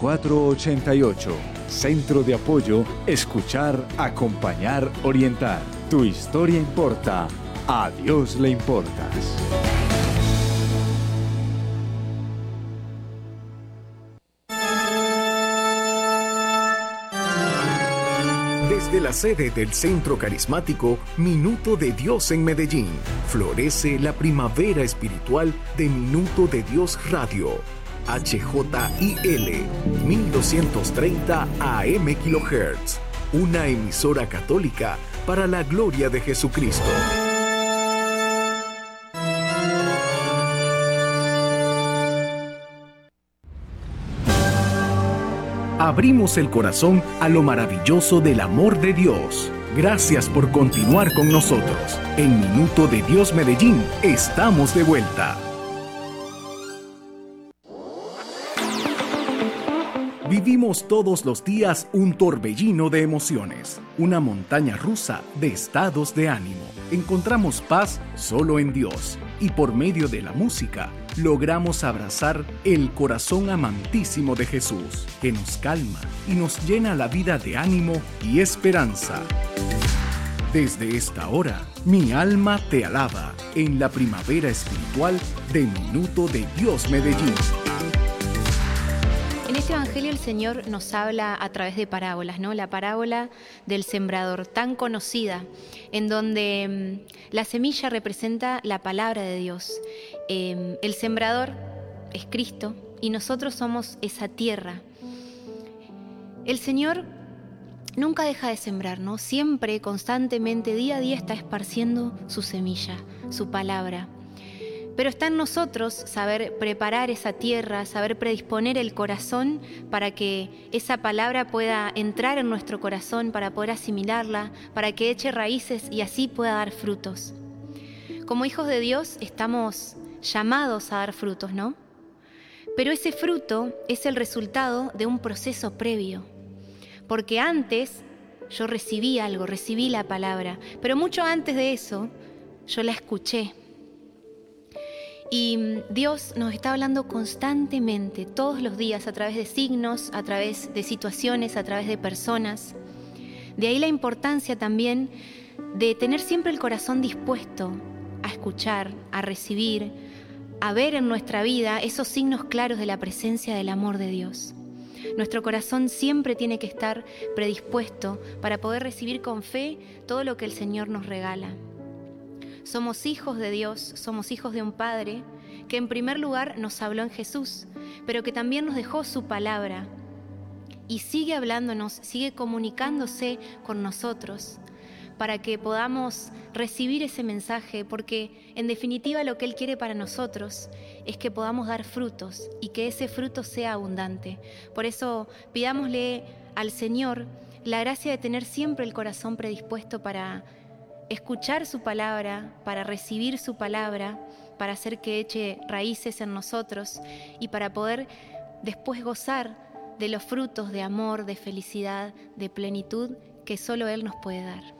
2488. Centro de Apoyo, Escuchar, Acompañar, Orientar. Tu historia importa. A Dios le importas. Desde la sede del Centro Carismático Minuto de Dios en Medellín, florece la primavera espiritual de Minuto de Dios Radio. HJIL 1230 AM kHz, una emisora católica para la gloria de Jesucristo. Abrimos el corazón a lo maravilloso del amor de Dios. Gracias por continuar con nosotros. En Minuto de Dios Medellín, estamos de vuelta. Vivimos todos los días un torbellino de emociones, una montaña rusa de estados de ánimo. Encontramos paz solo en Dios y por medio de la música logramos abrazar el corazón amantísimo de Jesús, que nos calma y nos llena la vida de ánimo y esperanza. Desde esta hora, mi alma te alaba en la primavera espiritual de Minuto de Dios Medellín. En este evangelio el Señor nos habla a través de parábolas, ¿no? La parábola del sembrador, tan conocida, en donde la semilla representa la palabra de Dios. El sembrador es Cristo y nosotros somos esa tierra. El Señor nunca deja de sembrar, ¿no? Siempre, constantemente, día a día está esparciendo su semilla, su palabra. Pero está en nosotros saber preparar esa tierra, saber predisponer el corazón para que esa palabra pueda entrar en nuestro corazón, para poder asimilarla, para que eche raíces y así pueda dar frutos. Como hijos de Dios estamos llamados a dar frutos, ¿no? Pero ese fruto es el resultado de un proceso previo. Porque antes yo recibí algo, recibí la palabra, pero mucho antes de eso yo la escuché. Y Dios nos está hablando constantemente, todos los días, a través de signos, a través de situaciones, a través de personas. De ahí la importancia también de tener siempre el corazón dispuesto a escuchar, a recibir, a ver en nuestra vida esos signos claros de la presencia del amor de Dios. Nuestro corazón siempre tiene que estar predispuesto para poder recibir con fe todo lo que el Señor nos regala. Somos hijos de Dios, somos hijos de un Padre que en primer lugar nos habló en Jesús, pero que también nos dejó su palabra y sigue hablándonos, sigue comunicándose con nosotros para que podamos recibir ese mensaje, porque en definitiva lo que Él quiere para nosotros es que podamos dar frutos y que ese fruto sea abundante. Por eso pidámosle al Señor la gracia de tener siempre el corazón predispuesto para escuchar su palabra, para recibir su palabra, para hacer que eche raíces en nosotros y para poder después gozar de los frutos de amor, de felicidad, de plenitud que solo Él nos puede dar.